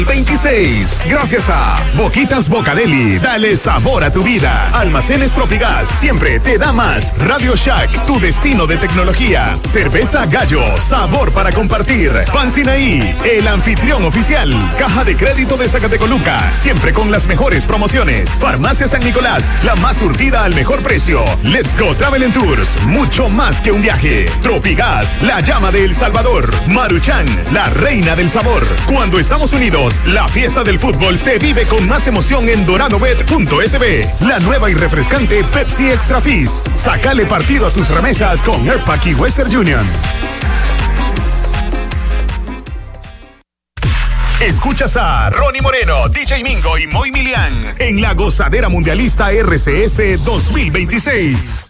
26. Gracias a Boquitas Bocadeli, dale sabor a tu vida. Almacenes Tropigas, siempre te da más. Radio Shack, tu destino de tecnología. Cerveza Gallo, sabor para compartir. Pan Sinaí, el anfitrión oficial. Caja de Crédito de Zacatecoluca, siempre con las mejores promociones. Farmacia San Nicolás, la más surtida al mejor precio. Let's Go Travel and Tours, mucho más que un viaje. Tropigas, la llama de El Salvador. Maruchan, la reina del sabor. Cuando estamos unidos, la fiesta del fútbol se vive con más emoción en doradobet.sb. La nueva y refrescante Pepsi Extra Fizz. Sácale partido a tus remesas con Airpack y Western Union. Escuchas a Ronnie Moreno, DJ Mingo y Moy Milian en la Gozadera Mundialista RCS 2026.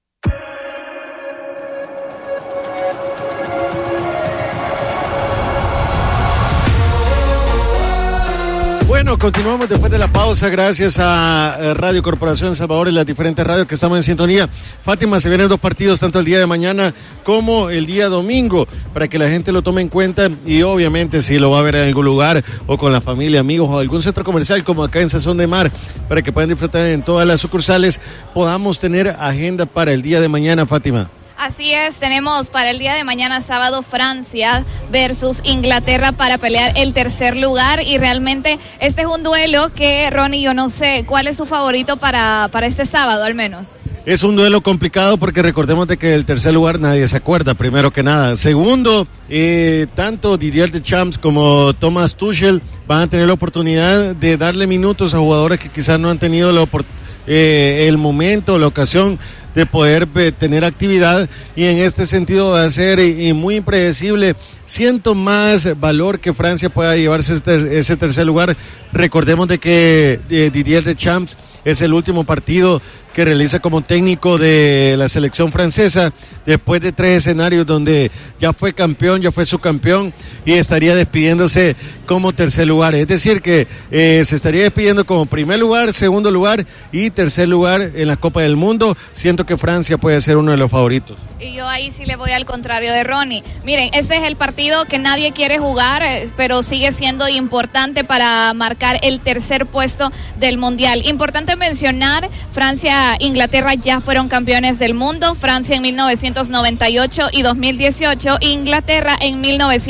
Bueno, continuamos después de la pausa, gracias a Radio Corporación El Salvador y las diferentes radios que estamos en sintonía. Fátima, se vienen 2 partidos, tanto el día de mañana como el día domingo, para que la gente lo tome en cuenta y obviamente si lo va a ver en algún lugar o con la familia, amigos o algún centro comercial como acá en Sazón de Mar, para que puedan disfrutar en todas las sucursales, podamos tener agenda para el día de mañana, Fátima. Así es, tenemos para el día de mañana sábado Francia versus Inglaterra para pelear el tercer lugar y realmente este es un duelo que, Ronnie, yo no sé cuál es su favorito para este sábado al menos. Es un duelo complicado porque recordemos de que el tercer lugar nadie se acuerda, primero que nada. Segundo, tanto Didier Deschamps como Thomas Tuchel van a tener la oportunidad de darle minutos a jugadores que quizás no han tenido el momento, la ocasión de poder tener actividad, y en este sentido va a ser muy impredecible. Siento más valor que Francia pueda llevarse ese tercer lugar. Recordemos de que Didier Deschamps es el último partido que realiza como técnico de la selección francesa después de 3 escenarios donde ya fue campeón, ya fue subcampeón y estaría despidiéndose como tercer lugar. Es decir que se estaría despidiendo como primer lugar, segundo lugar y tercer lugar en la Copa del Mundo. Siento que Francia puede ser uno de los favoritos. Y yo ahí sí le voy al contrario de Ronnie. Miren, este es el partido que nadie quiere jugar, pero sigue siendo importante para marcar el tercer puesto del Mundial. Importante mencionar, Inglaterra ya fueron campeones del mundo, Francia en 1998 y 2018, Inglaterra en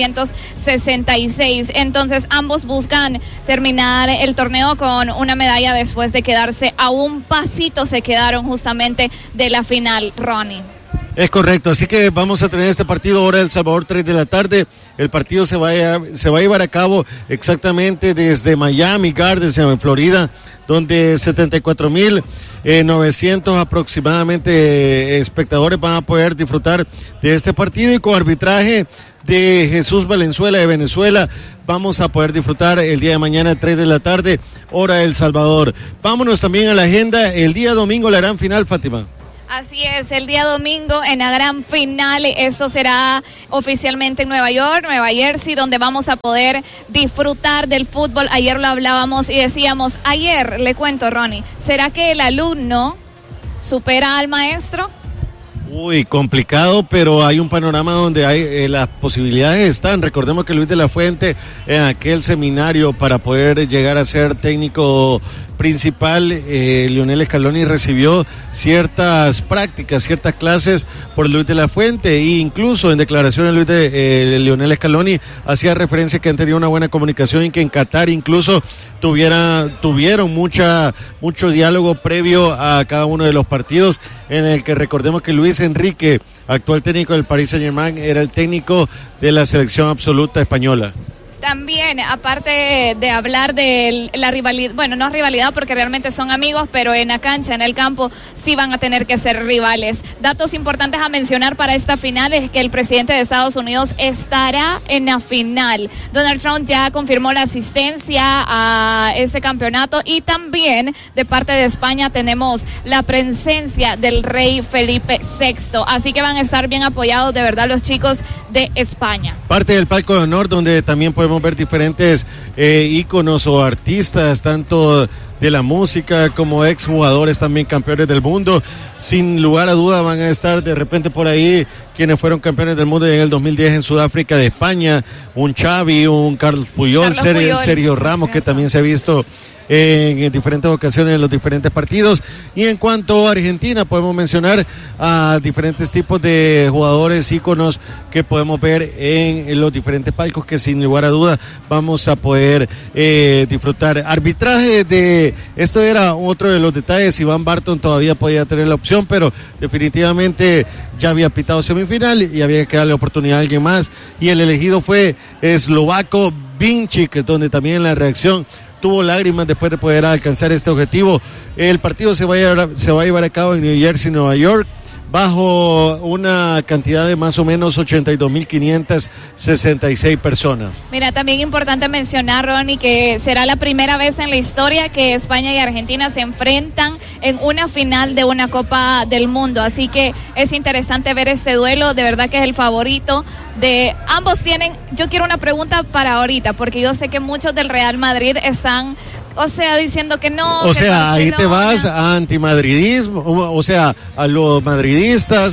1966. Entonces ambos buscan terminar el torneo con una medalla después de quedarse a un pasito, se quedaron justamente de la final, Ronnie. Es correcto, así que vamos a tener este partido hora del Salvador, 3 de la tarde. El partido se va a llevar a cabo exactamente desde Miami Gardens, en Florida, donde 74,900 aproximadamente espectadores van a poder disfrutar de este partido, y con arbitraje de Jesús Valenzuela de Venezuela vamos a poder disfrutar el día de mañana 3 de la tarde, hora del Salvador. Vámonos también a la agenda, el día domingo la gran final, Fátima. Así es, el día domingo en la gran final, esto será oficialmente en Nueva York, Nueva Jersey, donde vamos a poder disfrutar del fútbol. Ayer lo hablábamos y decíamos, ayer le cuento, Ronnie, ¿será que el alumno supera al maestro? Uy, complicado, pero hay un panorama donde hay las posibilidades están. Recordemos que Luis de la Fuente en aquel seminario para poder llegar a ser técnico principal, Lionel Scaloni recibió ciertas prácticas, ciertas clases por Luis de la Fuente, e incluso en declaraciones Lionel Scaloni hacía referencia que han tenido una buena comunicación y que en Qatar incluso tuvieron mucho diálogo previo a cada uno de los partidos, en el que recordemos que Luis Enrique, actual técnico del Paris Saint-Germain, era el técnico de la selección absoluta española. También, aparte de hablar de la rivalidad, bueno, no rivalidad porque realmente son amigos, pero en la cancha, en el campo, sí van a tener que ser rivales. Datos importantes a mencionar para esta final es que el presidente de Estados Unidos estará en la final. Donald Trump ya confirmó la asistencia a este campeonato, y también de parte de España tenemos la presencia del rey Felipe VI. Así que van a estar bien apoyados de verdad los chicos de España. Parte del palco de honor donde también podemos ver diferentes íconos o artistas, tanto de la música, como exjugadores también campeones del mundo. Sin lugar a duda van a estar de repente por ahí quienes fueron campeones del mundo en el 2010 en Sudáfrica de España, un Xavi, un Carlos Puyol, Sergio Ramos, que también se ha visto en diferentes ocasiones en los diferentes partidos. Y en cuanto a Argentina, podemos mencionar a diferentes tipos de jugadores íconos que podemos ver en los diferentes palcos, que sin lugar a dudas vamos a poder disfrutar. Arbitraje de esto era otro de los detalles. Iván Barton todavía podía tener la opción, pero definitivamente ya había pitado semifinal y había que darle oportunidad a alguien más, y el elegido fue eslovaco Vinčić, donde también la reacción tuvo lágrimas después de poder alcanzar este objetivo. El partido se va a llevar a cabo en New Jersey, Nueva York, bajo una cantidad de más o menos 82.566 personas. Mira, también importante mencionar, Ronnie, que será la primera vez en la historia que España y Argentina se enfrentan en una final de una Copa del Mundo, así que es interesante ver este duelo. De verdad que es el favorito de ambos. Yo quiero una pregunta para ahorita, porque yo sé que muchos del Real Madrid están, diciendo que no. Ahí te vas a antimadridismo, a los madridistas,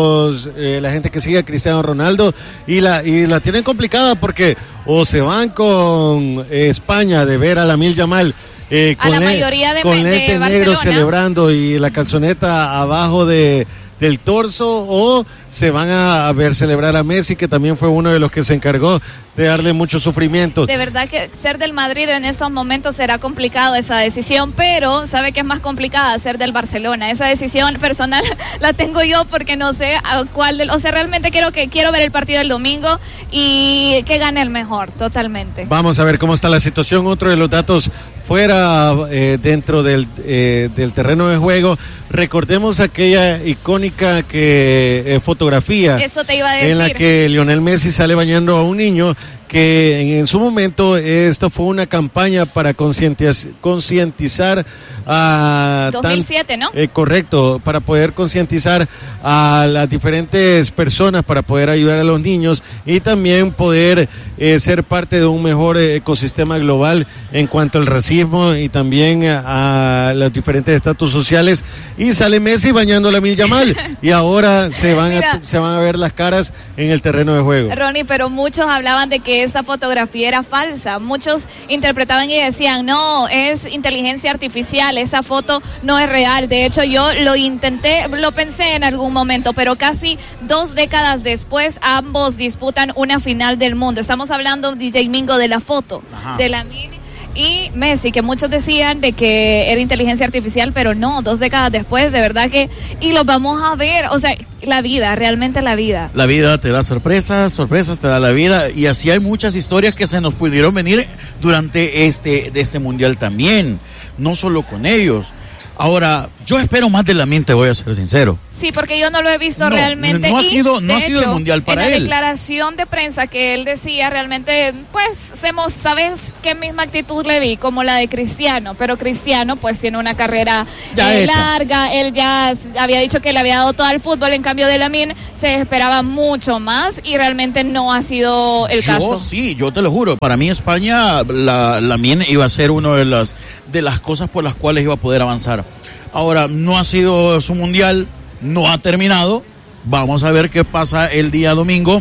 la gente que sigue a Cristiano Ronaldo, y la tienen complicada, porque o se van con España de ver a Lamine Yamal a la mayoría de lente negro celebrando y la calzoneta abajo del torso, o se van a ver celebrar a Messi, que también fue uno de los que se encargó de darle mucho sufrimiento. De verdad que ser del Madrid en estos momentos será complicado esa decisión, pero ¿sabe qué es más complicada? Ser del Barcelona. Esa decisión personal la tengo yo, porque no sé a cuál realmente quiero ver el partido del domingo y que gane el mejor, totalmente. Vamos a ver cómo está la situación. Otro de los datos fuera dentro del terreno de juego, recordemos aquella icónica fotografía, eso te iba a decir, en la que Lionel Messi sale bañando a un niño, que en su momento esta fue una campaña para concientizar a 2007, ¿no? Correcto, para poder concientizar a las diferentes personas, para poder ayudar a los niños y también poder ser parte de un mejor ecosistema global en cuanto al racismo y también a los diferentes estatus sociales. Y sale Messi bañando a Lamine Yamal y ahora se van a ver las caras en el terreno de juego. Ronnie, pero muchos hablaban de que esta fotografía era falsa. Muchos interpretaban y decían, no, es inteligencia artificial, esa foto no es real. De hecho, yo lo pensé en algún momento, pero casi 2 décadas después ambos disputan una final del mundo. Estamos hablando, DJ Mingo, de la foto. Ajá. De Lamine y Messi, que muchos decían de que era inteligencia artificial, pero no, 2 décadas después, de verdad que, y los vamos a ver, la vida, realmente la vida. La vida te da sorpresas te da la vida, y así hay muchas historias que se nos pudieron venir durante este mundial también, no solo con ellos. Ahora, yo espero más de Lamine, te voy a ser sincero. Sí, porque yo no lo he visto realmente. No ha sido el mundial para él. En la declaración de prensa que él decía, realmente, pues, ¿sabes qué misma actitud le vi? Como la de Cristiano, pero Cristiano, pues, tiene una carrera larga. Él ya había dicho que le había dado todo al fútbol, en cambio de Lamine se esperaba mucho más y realmente no ha sido el caso. Sí, yo te lo juro. Para mí España, Lamine iba a ser una de las cosas por las cuales iba a poder avanzar. Ahora, no ha sido su mundial, no ha terminado. Vamos a ver qué pasa el día domingo.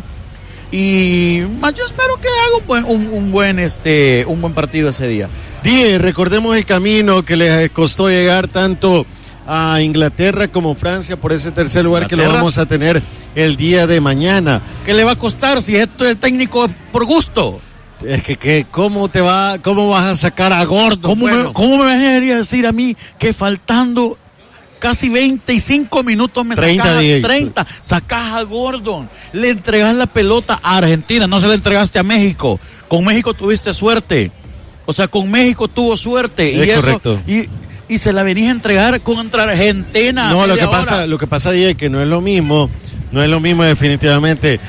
Y yo espero que haga un buen partido ese día. Recordemos el camino que les costó llegar tanto a Inglaterra como Francia por ese tercer lugar que lo vamos a tener el día de mañana. ¿Qué le va a costar si esto es técnico por gusto? Es que ¿cómo vas a sacar a Gordon? ¿Cómo me debería decir a mí que faltando casi 25 minutos me sacas 30, sacas a Gordon, le entregas la pelota a Argentina, no se la entregaste a México? Con México tuviste suerte, con México tuvo suerte, y eso, correcto. Y se la venís a entregar contra Argentina. No, lo que pasa es que no es lo mismo definitivamente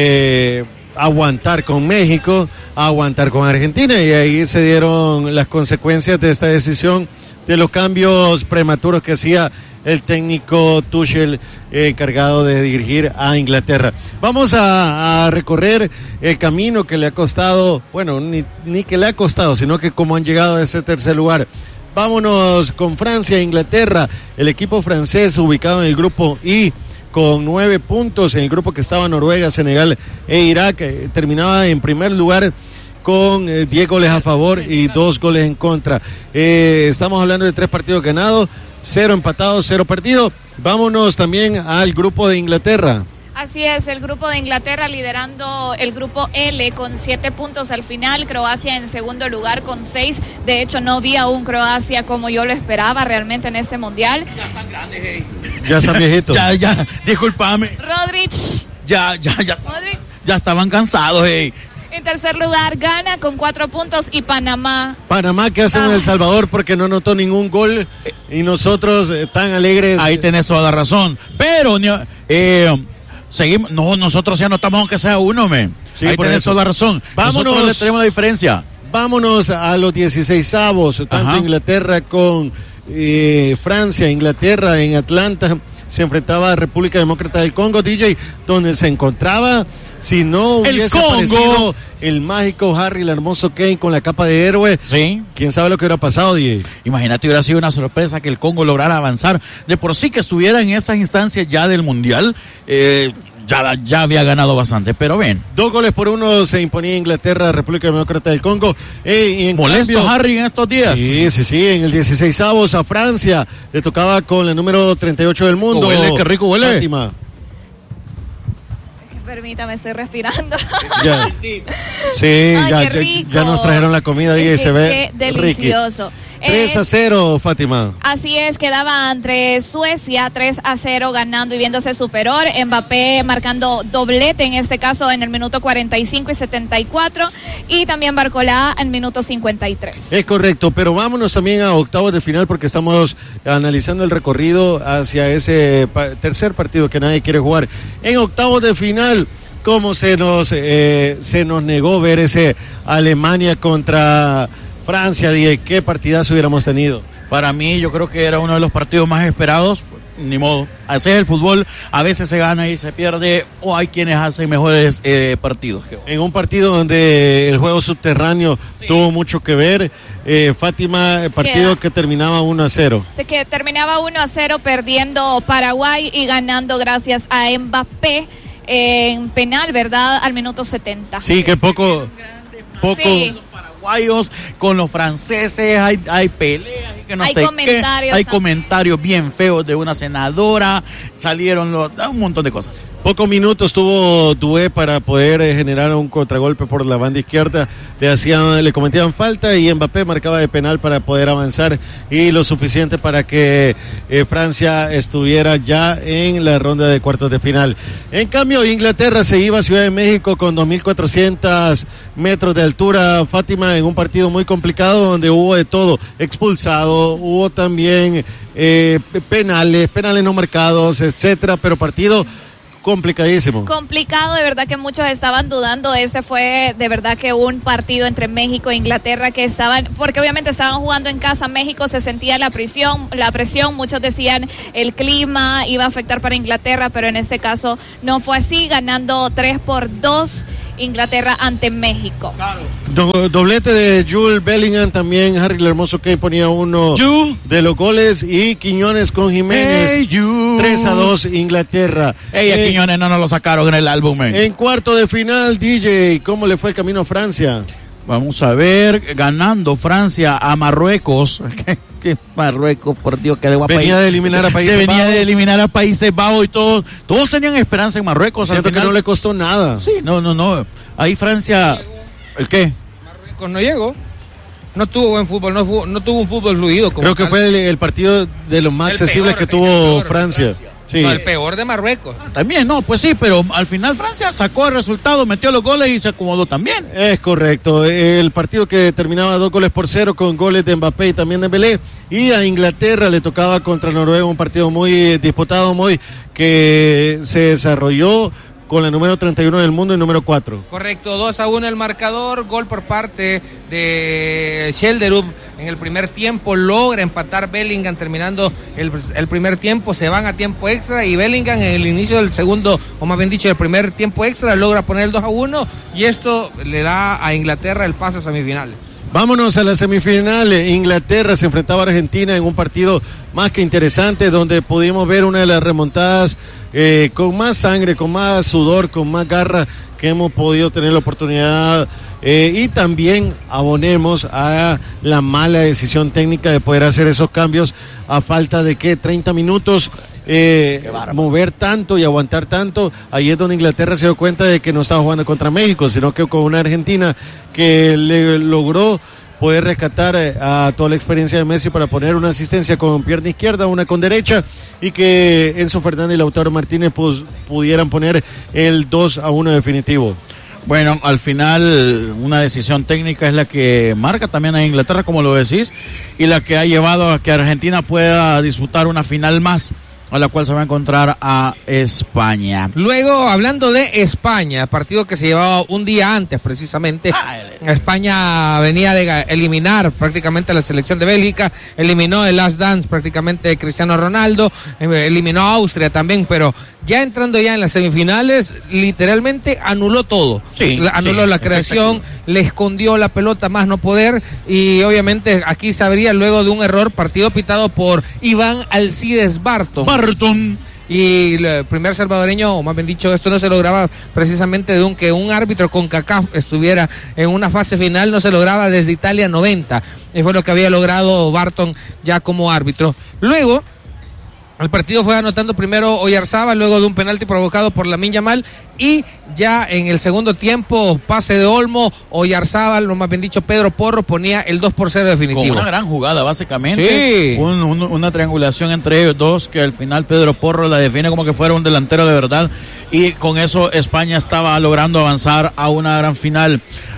aguantar con México, aguantar con Argentina, y ahí se dieron las consecuencias de esta decisión, de los cambios prematuros que hacía el técnico Tuchel, encargado de dirigir a Inglaterra. Vamos a recorrer el camino que le ha costado, ni que le ha costado, sino que cómo han llegado a ese tercer lugar. Vámonos con Francia e Inglaterra. El equipo francés ubicado en el grupo I con 9 puntos. En el grupo que estaba Noruega, Senegal e Irak, terminaba en primer lugar con 10 goles a favor y 2 goles en contra. Estamos hablando de 3 partidos ganados, 0 empatados, 0 perdidos. Vámonos también al grupo de Inglaterra. Así es, el grupo de Inglaterra liderando el grupo L con 7 puntos al final, Croacia en segundo lugar con 6. De hecho, no vi a un Croacia como yo lo esperaba realmente en este mundial. Ya están grandes, hey. Ya están viejitos. ya, discúlpame. Rodric. Ya estaban cansados, hey. En tercer lugar, Ghana con 4 puntos y Panamá. Panamá que hace en El Salvador porque no anotó ningún gol y nosotros tan alegres. Ahí tenés toda la razón. Pero seguimos, no, nosotros ya anotamos aunque sea uno, men. Sí, ahí tenés toda la razón. Vámonos, nosotros le tenemos la diferencia. Vámonos a los 16avos, tanto Inglaterra con Francia. Inglaterra en Atlanta se enfrentaba a República Demócrata del Congo, DJ, donde se encontraba, si no hubiese aparecido el mágico Harry, el hermoso Kane con la capa de héroe, sí, quién sabe lo que hubiera pasado, DJ. Imagínate, hubiera sido una sorpresa que el Congo lograra avanzar, de por sí que estuviera en esas instancias ya del Mundial. Ya había ganado bastante, pero ven. 2-1 se imponía Inglaterra, República Demócrata del Congo. Y ¿molesto cambio, Harry en estos días? Sí. En el 16avos a Francia le tocaba con el número 38 del mundo. Huele, qué rico huele. Fátima. Permítame, estoy respirando. Ya. Sí, ay, ya nos trajeron la comida y se ve qué delicioso. Ricky. 3-0, Fátima. Así es, quedaba entre Suecia 3-0 ganando y viéndose superior. Mbappé marcando doblete, en este caso en el minuto 45 y 74. Y también Barcola en minuto 53. Es correcto, pero vámonos también a octavos de final porque estamos analizando el recorrido hacia ese tercer partido que nadie quiere jugar. En octavos de final, ¿cómo se nos negó ver ese Alemania contra Francia? ¿De qué partidazo hubiéramos tenido? Para mí, yo creo que era uno de los partidos más esperados. Ni modo, así es el fútbol, a veces se gana y se pierde, o hay quienes hacen mejores partidos. En un partido donde el juego subterráneo tuvo mucho que ver, Fátima, partido que terminaba 1-0. Que terminaba 1-0 perdiendo Paraguay y ganando gracias a Mbappé en penal, ¿verdad? Al minuto 70. Sí, que poco. Sí. Paraguayos con los franceses, hay peleas y que no sé qué. Hay comentarios bien feos de una senadora, salieron un montón de cosas. Pocos minutos tuvo Doué para poder generar un contragolpe por la banda izquierda. Le cometían falta y Mbappé marcaba de penal para poder avanzar y lo suficiente para que Francia estuviera ya en la ronda de cuartos de final. En cambio, Inglaterra se iba a Ciudad de México con 2.400 metros de altura, Fátima, en un partido muy complicado donde hubo de todo, expulsado, hubo también penales no marcados, etcétera, pero partido complicadísimo. Complicado, de verdad que muchos estaban dudando. Este fue de verdad que un partido entre México e Inglaterra que estaban, porque obviamente estaban jugando en casa. México se sentía la presión, muchos decían el clima iba a afectar para Inglaterra, pero en este caso no fue así, ganando 3-2 Inglaterra ante México. Claro. Doblete de Jude Bellingham, también Harry el hermoso Kane ponía uno de los goles y Quiñones con Jiménez. 3-2 Inglaterra. Quiñones no nos lo sacaron en el álbum. En cuarto de final, DJ, ¿cómo le fue el camino a Francia? Vamos a ver, ganando Francia a Marruecos. ¿Qué Marruecos, por Dios, que venía de eliminar a Países Bajos. Venía de eliminar a Países Bajos y todos tenían esperanza en Marruecos. Siento que no le costó nada. Sí, no. Ahí Francia, ¿el qué? Marruecos no llegó. No tuvo buen fútbol, no tuvo un fútbol fluido. Creo que fue el partido de los más accesibles que tuvo Francia. Sí. No, el peor de Marruecos. También, no, pues sí, pero al final Francia sacó el resultado, metió los goles y se acomodó también. Es correcto. El partido que terminaba 2-0 con goles de Mbappé y también de Dembélé. Y a Inglaterra le tocaba contra Noruega un partido muy disputado, que se desarrolló con la número 31 del mundo y número 4. Correcto, 2-1 el marcador, gol por parte de Schelderup en el primer tiempo, logra empatar Bellingham terminando el primer tiempo, se van a tiempo extra y Bellingham en el inicio del segundo, o más bien dicho, el primer tiempo extra, logra poner el 2-1 y esto le da a Inglaterra el pase a semifinales. Vámonos a la semifinal. Inglaterra se enfrentaba a Argentina en un partido más que interesante, donde pudimos ver una de las remontadas con más sangre, con más sudor, con más garra que hemos podido tener la oportunidad. Y también abonemos a la mala decisión técnica de poder hacer esos cambios a falta de 30 minutos. Mover tanto y aguantar tanto. Ahí es donde Inglaterra se dio cuenta de que no estaba jugando contra México, sino que con una Argentina que le logró poder rescatar a toda la experiencia de Messi para poner una asistencia con pierna izquierda, una con derecha, y que Enzo Fernández y Lautaro Martínez pudieran poner el 2-1 definitivo. Bueno, al final una decisión técnica es la que marca también a Inglaterra, como lo decís, y la que ha llevado a que Argentina pueda disputar una final más, a la cual se va a encontrar a España. Luego, hablando de España, partido que se llevaba un día antes precisamente, España venía de eliminar prácticamente a la selección de Bélgica, eliminó el Last Dance prácticamente de Cristiano Ronaldo, eliminó a Austria también, pero ya entrando ya en las semifinales, literalmente anuló todo. Anuló la creación, le escondió la pelota más no poder, y obviamente aquí sabría luego de un error, partido pitado por Iván Alcides Barton. Y el primer salvadoreño, o más bien dicho, esto no se lograba precisamente de que un árbitro con CONCACAF estuviera en una fase final, no se lograba desde Italia 90, y fue lo que había logrado Barton ya como árbitro. Luego el partido fue anotando primero Oyarzábal, luego de un penalti provocado por Lamine Yamal, y ya en el segundo tiempo, pase de Olmo, Oyarzábal, o más bien dicho Pedro Porro, ponía el 2-0 definitivo. Con una gran jugada, básicamente. Sí. Una triangulación entre ellos dos, que al final Pedro Porro la define como que fuera un delantero de verdad, y con eso España estaba logrando avanzar a una gran final.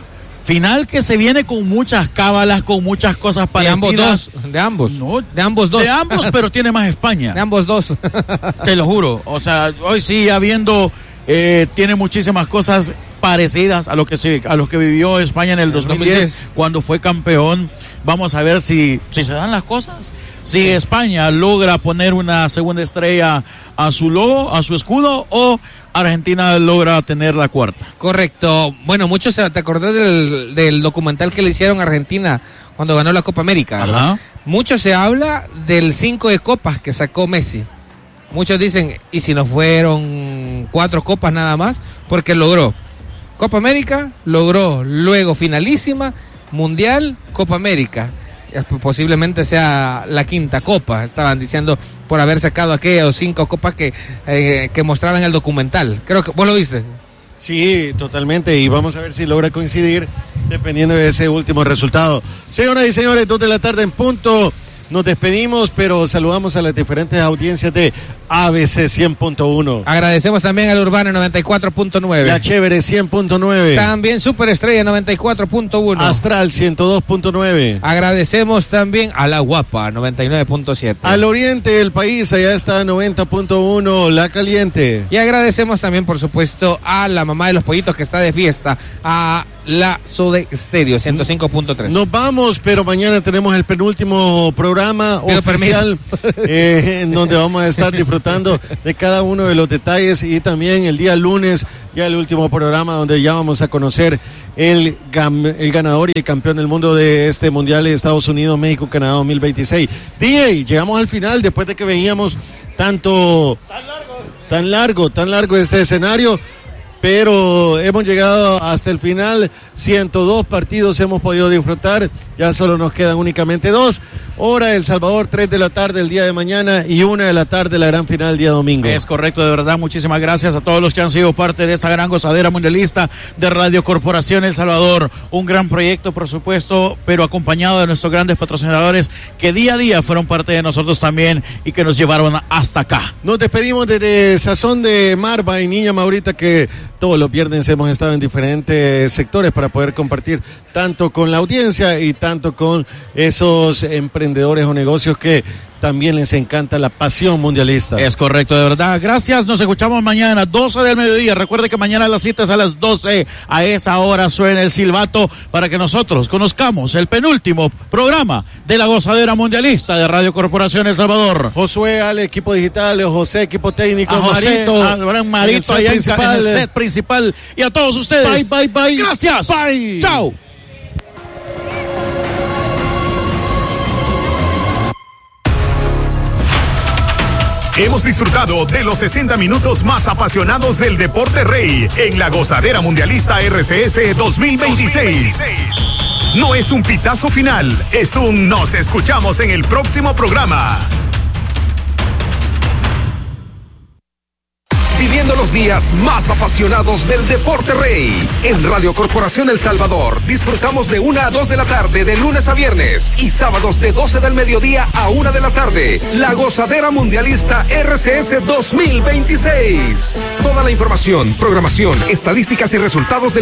Final que se viene con muchas cábalas, con muchas cosas parecidas. De ambos dos. De ambos, pero tiene más España. De ambos dos. Te lo juro. O sea, hoy sí, habiendo, tiene muchísimas cosas parecidas a lo que vivió España en el 2010, cuando fue campeón. Vamos a ver si se dan las cosas. Si España logra poner una segunda estrella a su logo, a su escudo, o Argentina logra tener la cuarta. Correcto. Bueno, muchos, ¿te acordás del documental que le hicieron a Argentina cuando ganó la Copa América? Ajá. Mucho se habla del 5 de copas que sacó Messi. Muchos dicen, ¿y si no fueron 4 copas nada más? Porque logró Copa América, logró luego finalísima, Mundial, Copa América. Posiblemente sea la quinta copa, estaban diciendo, por haber sacado aquellas 5 copas que mostraban en el documental. Creo que vos lo viste. Sí, totalmente, y vamos a ver si logra coincidir dependiendo de ese último resultado. Señoras y señores, 2 de la tarde en punto. Nos despedimos, pero saludamos a las diferentes audiencias de ABC 100.1. Agradecemos también al Urbana 94.9. La Chévere 100.9. También Superestrella 94.1. Astral 102.9. Agradecemos también a La Guapa 99.7. Al oriente del país, allá está 90.1, La Caliente. Y agradecemos también, por supuesto, a la mamá de los pollitos que está de fiesta, a la Sode Estéreo 105.3. Nos vamos, pero mañana tenemos el penúltimo programa oficial en donde vamos a estar disfrutando de cada uno de los detalles, y también el día lunes ya el último programa donde ya vamos a conocer el ganador y el campeón del mundo de este Mundial de Estados Unidos, México, Canadá 2026. DJ, llegamos al final después de que veíamos tan largo este escenario, pero hemos llegado hasta el final. 102 partidos hemos podido disfrutar, ya solo nos quedan únicamente 2. Hora El Salvador, 3 de la tarde el día de mañana, y 1 de la tarde la gran final el día domingo. Es correcto, de verdad, muchísimas gracias a todos los que han sido parte de esta gran gozadera mundialista de Radio Corporación El Salvador. Un gran proyecto, por supuesto, pero acompañado de nuestros grandes patrocinadores que día a día fueron parte de nosotros también y que nos llevaron hasta acá. Nos despedimos desde Sazón de Marva y Niña Maurita, que todos los viernes hemos estado en diferentes sectores para poder compartir tanto con la audiencia y tanto con esos emprendedores o negocios que también les encanta la pasión mundialista. Es correcto, de verdad. Gracias, nos escuchamos mañana, 12 del mediodía. Recuerde que mañana las citas a las 12. A esa hora suena el silbato para que nosotros conozcamos el penúltimo programa de la gozadera mundialista de Radio Corporación El Salvador. Josué, al equipo digital, José, equipo técnico, Marito, allá en el set principal, y a todos ustedes. Bye. Gracias. Bye. Chao. Hemos disfrutado de los 60 minutos más apasionados del deporte rey en la Gozadera Mundialista RCS 2026. No es un pitazo final, es un nos escuchamos en el próximo programa. Viviendo los días más apasionados del deporte rey. En Radio Corporación El Salvador disfrutamos de 1 a 2 de la tarde de lunes a viernes y sábados de 12 del mediodía a 1 de la tarde. La Gozadera Mundialista RCS 2026. Toda la información, programación, estadísticas y resultados del